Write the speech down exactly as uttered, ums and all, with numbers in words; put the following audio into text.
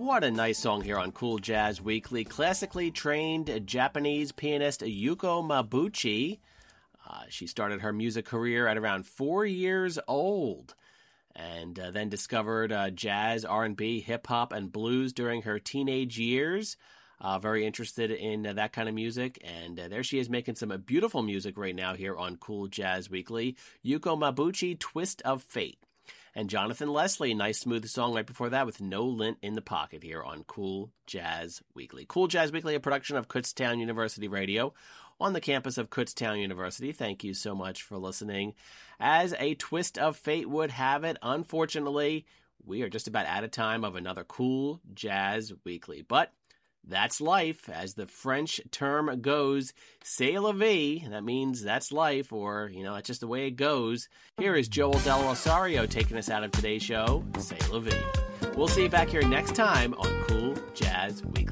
What a nice song here on Cool Jazz Weekly. Classically trained Japanese pianist Yuko Mabuchi. Uh, she started her music career at around four years old and uh, then discovered uh, jazz, R and B, hip-hop, and blues during her teenage years. Uh, very interested in uh, that kind of music, and uh, there she is making some uh, beautiful music right now here on Cool Jazz Weekly. Yuko Mabuchi, Twist of Fate. And Jonathan Leslie, nice smooth song right before that with No Lint in the Pocket here on Cool Jazz Weekly. Cool Jazz Weekly, a production of Kutztown University Radio on the campus of Kutztown University. Thank you so much for listening. As a twist of fate would have it, unfortunately, we are just about out of time of another Cool Jazz Weekly. But that's life, as the French term goes, c'est la vie. That means that's life, or, you know, that's just the way it goes. Here is Joel Del Rosario taking us out of today's show, C'est la vie. We'll see you back here next time on Cool Jazz Weekly.